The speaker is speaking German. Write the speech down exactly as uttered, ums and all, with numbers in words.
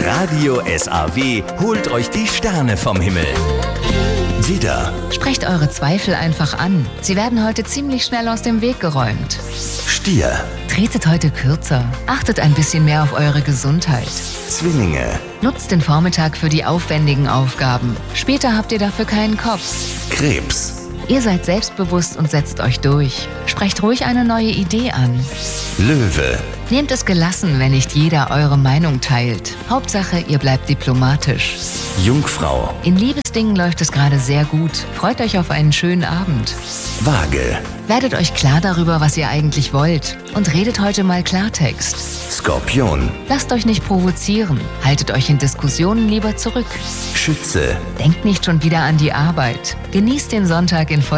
Radio S A W holt euch die Sterne vom Himmel. Widder, Sprecht eure Zweifel einfach an. Sie werden heute ziemlich schnell aus dem Weg geräumt. Stier, Tretet heute kürzer. Achtet ein bisschen mehr auf eure Gesundheit. Zwillinge, Nutzt den Vormittag für die aufwendigen Aufgaben. Später habt ihr dafür keinen Kopf. Krebs, Ihr seid selbstbewusst und setzt euch durch. Sprecht ruhig eine neue Idee an. Löwe, Nehmt es gelassen, wenn nicht jeder eure Meinung teilt. Hauptsache, ihr bleibt diplomatisch. Jungfrau, In Liebesdingen läuft es gerade sehr gut. Freut euch auf einen schönen Abend. Waage, Werdet euch klar darüber, was ihr eigentlich wollt. Und redet heute mal Klartext. Skorpion, Lasst euch nicht provozieren. Haltet euch in Diskussionen lieber zurück. Schütze. Denkt nicht schon wieder an die Arbeit. Genießt den Sonntag in voller